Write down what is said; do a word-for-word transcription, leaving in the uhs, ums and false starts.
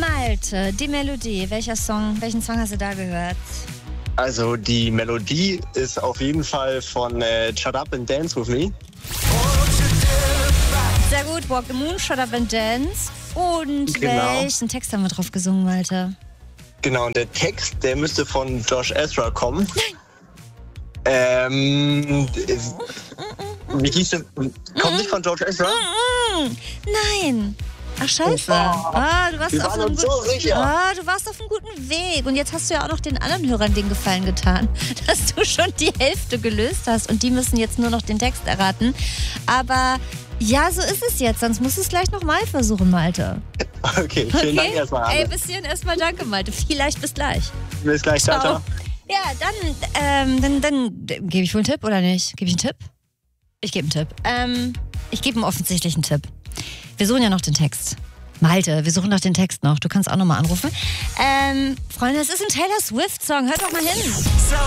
Malte, die Melodie. Welcher Song, welchen Song hast du da gehört? Also die Melodie ist auf jeden Fall von äh, Shut Up and Dance With Me. Sehr gut, Walk the Moon, Shut Up and Dance. Und Genau. welchen Text haben wir drauf gesungen, Malte? Genau, und der Text, der müsste von Josh Ezra kommen. Ähm, wie hieß der? Kommt nicht von Josh Ezra? Nein. Ach, scheiße. Ah, du warst Wir auf waren einem uns guten, so sicher. ah, du warst auf einem guten Weg. Und jetzt hast du ja auch noch den anderen Hörern den Gefallen getan, dass du schon die Hälfte gelöst hast. Und die müssen jetzt nur noch den Text erraten. Aber ja, so ist es jetzt. Sonst musst du es gleich nochmal versuchen, Malte. Okay, vielen Dank erstmal, Anne. Ey, bis hierhin erstmal danke, Malte. Vielleicht bis gleich. Bis gleich, ciao, ciao. Ja, dann, ähm, dann, dann gebe ich wohl einen Tipp oder nicht? Gebe ich einen Tipp? Ich gebe einen Tipp. Ähm, ich gebe einen offensichtlichen Tipp. Wir suchen ja noch den Text. Malte, wir suchen doch den Text noch. Du kannst auch nochmal anrufen. Ähm, Freunde, es ist ein Taylor Swift-Song. Hört doch mal hin.